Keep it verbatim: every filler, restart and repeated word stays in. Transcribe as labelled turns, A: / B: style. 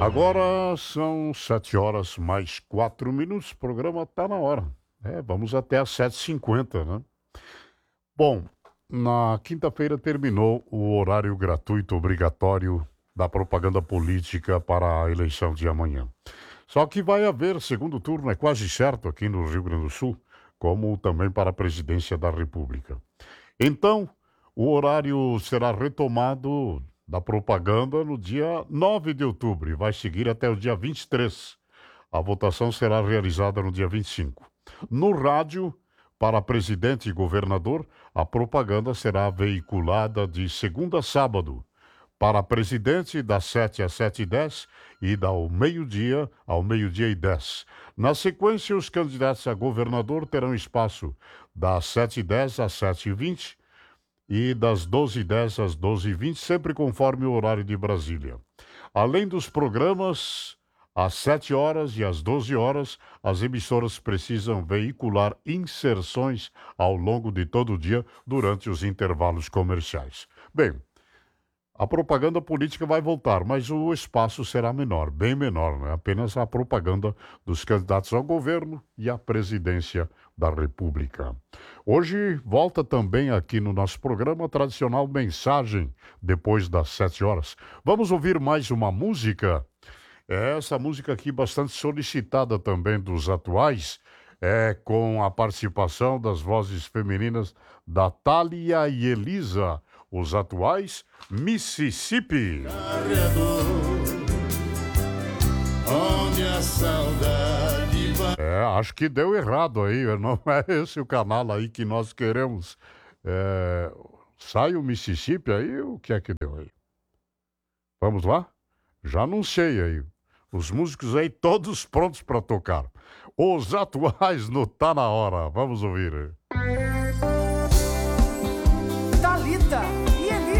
A: Agora são sete horas mais quatro minutos. O programa está na hora. É, vamos até às sete e cinquenta, né? Bom, na quinta-feira terminou o horário gratuito obrigatório da propaganda política para a eleição de amanhã. Só que vai haver segundo turno, é quase certo aqui no Rio Grande do Sul, como também para a presidência da República. Então, o horário será retomado da propaganda no dia nove de outubro e vai seguir até o dia vinte e três. A votação será realizada no dia vinte e cinco. No rádio, para presidente e governador, a propaganda será veiculada de segunda a sábado. Para presidente, das sete às sete e dez e ao meio-dia ao meio-dia e dez. Na sequência, os candidatos a governador terão espaço das sete e dez às sete e vinte e das doze e dez às doze e vinte, sempre conforme o horário de Brasília. Além dos programas, às sete horas e às doze horas, as emissoras precisam veicular inserções ao longo de todo o dia durante os intervalos comerciais. Bem, a propaganda política vai voltar, mas o espaço será menor, bem menor, né? Apenas a propaganda dos candidatos ao governo e à presidência da República. Hoje volta também aqui no nosso programa a tradicional mensagem depois das sete horas. Vamos ouvir mais uma música? É essa música aqui bastante solicitada também dos atuais, é com a participação das vozes femininas da Thalia e Elisa. Os atuais, Mississippi. Carregador, onde a saudade vai... É, acho que deu errado aí, não é esse o canal aí que nós queremos. É, sai o Mississippi aí, o que é que deu aí? Vamos lá? Já anunciei aí. Os músicos aí todos prontos para tocar. Os atuais no Tá Na Hora. Vamos ouvir.